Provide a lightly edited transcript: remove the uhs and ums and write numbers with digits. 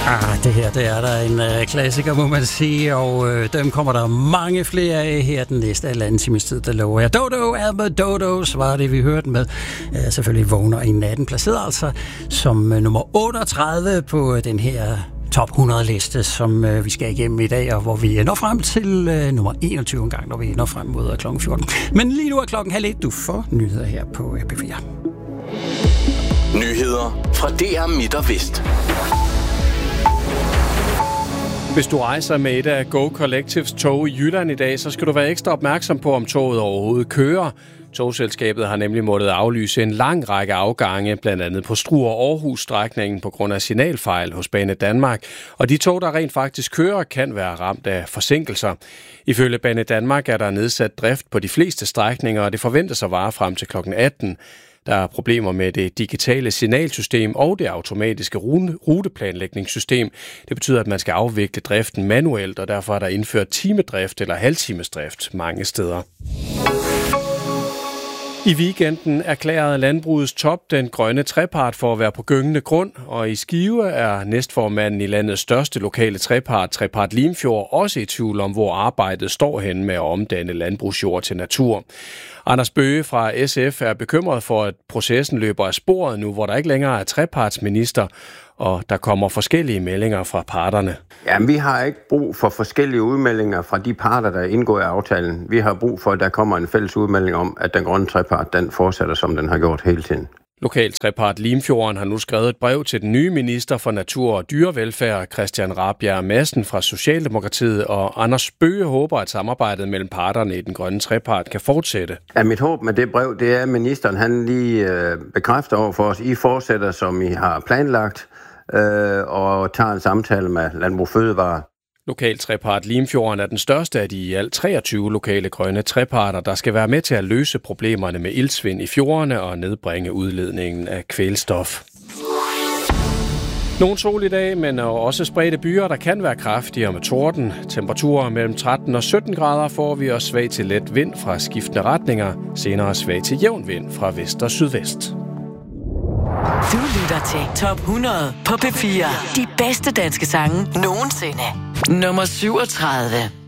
Det her, det er der en klassiker, må man sige, og dem kommer der mange flere af her den næste halvanden times tid, der lover jeg. Dodo er med Dodos, var det, vi hørte med. Selvfølgelig Vågner i natten, placeret altså som nummer 38 på den her top 100-liste, som vi skal igennem i dag, og hvor vi når frem til nummer 21 en gang, når vi når frem mod klokken 14. Men lige nu er klokken 12:30, du får nyheder her på P4. Nyheder fra DR Midt og Vest. Hvis du rejser med et af Go Collectives tog i Jylland i dag, så skal du være ekstra opmærksom på, om toget overhovedet kører. Togselskabet har nemlig måttet aflyse en lang række afgange, blandt andet på Struer-Aarhus-strækningen på grund af signalfejl hos Banedanmark. Og de tog, der rent faktisk kører, kan være ramt af forsinkelser. Ifølge Banedanmark er der nedsat drift på de fleste strækninger, og det forventes at vare frem til kl. 18. Der er problemer med det digitale signalsystem og det automatiske ruteplanlægningssystem. Det betyder, at man skal afvikle driften manuelt, og derfor er der indført timedrift eller halvtimesdrift mange steder. I weekenden erklærede landbrugets top den grønne trepart for at være på gyngende grund, og i Skive er næstformanden i landets største lokale trepart Limfjord også i tvivl om, hvor arbejdet står hen med at omdanne landbrugsjord til natur. Anders Bøge fra SF er bekymret for, at processen løber af sporet nu, hvor der ikke længere er trepartsminister, og der kommer forskellige meldinger fra parterne. Jamen, vi har ikke brug for forskellige udmeldinger fra de parter, der indgår i aftalen. Vi har brug for, at der kommer en fælles udmelding om, at den grønne trepart, den fortsætter, som den har gjort hele tiden. Lokal trepart Limfjorden har nu skrevet et brev til den nye minister for natur og dyrevelfærd, Christian Rabjerg Madsen fra Socialdemokratiet, og Anders Bøge håber, at samarbejdet mellem parterne i den grønne trepart kan fortsætte. Ja, mit håb med det brev, det er, at ministeren han lige bekræfter over for os, I fortsætter, som I har planlagt, og tager en samtale med Landbrug Fødevare. Lokal trepart Limfjorden er den største af de i alt 23 lokale grønne treparter, der skal være med til at løse problemerne med iltsvind i fjordene og nedbringe udledningen af kvælstof. Nogle sol i dag, men også spredte byer, der kan være kraftigere med torden. Temperaturer mellem 13 og 17 grader får vi, og svag til let vind fra skiftende retninger. Senere svag til jævn vind fra vest og sydvest. Du lytter til Top 100 på P4. De bedste danske sange nogensinde. Nummer 37.